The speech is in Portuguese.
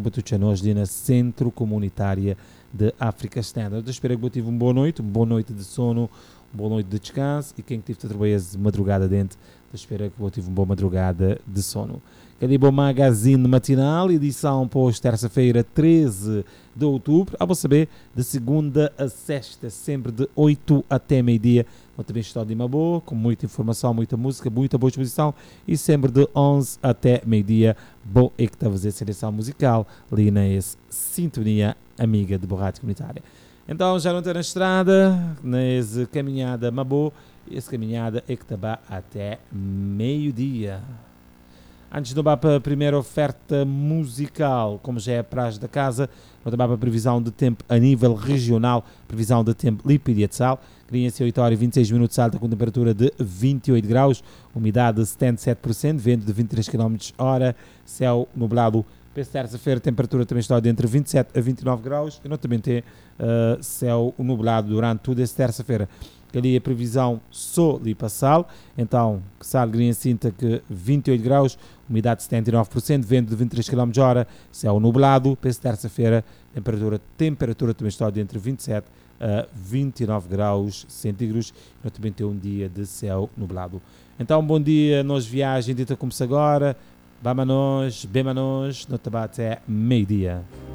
Batucha nós ali na Centro Comunitária de África Standard. Eu espero que você tive uma boa noite de sono, uma boa noite de descanso, e quem tive de trabalhar de madrugada dentro, eu espero que você tive uma boa madrugada de sono. Cadibo Magazine Matinal, edição para hoje, terça-feira, 13 de outubro. A você saber, de segunda a sexta, sempre de 8 até meio-dia. Eu também estou de uma boa, com muita informação, muita música, muita boa exposição. E sempre de 11 até meio-dia, boa é que está a fazer seleção musical ali na Sintonia Amiga de Borrate Comunitária. Então, já não está na estrada, nessa caminhada uma boa. E essa caminhada é que está até meio-dia. Antes de ir para a primeira oferta musical, como já é a praxe da casa, vou dar para a previsão de tempo a nível regional, previsão de tempo Lípida de Sal, Criança 8 horas e 26 minutos, alta com temperatura de 28 graus, umidade de 77%, vento de 23 km hora, céu nublado. Para esta terça-feira a temperatura também está de entre 27 a 29 graus, e não também tem céu nublado durante toda esta terça-feira. Ali a previsão só ali para Sal, então Sal Grinha Cinta que 28 graus, umidade de 79%, vento de 23 km hora, céu nublado. Para esta terça-feira temperatura também está de entre 27 a 29 graus centígrados, e também tem um dia de céu nublado. Então bom dia, nós viagem, dita começa agora, vamos nós, bem nós, no até meio-dia.